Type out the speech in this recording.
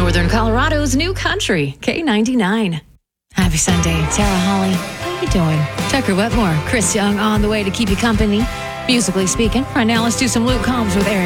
Northern Colorado's new country, K99. Happy Sunday. Tara Holly, how you doing? Tucker Wetmore, Chris Young on the way to keep you company. Musically speaking. Right now, let's do some Luke Combs with Eric.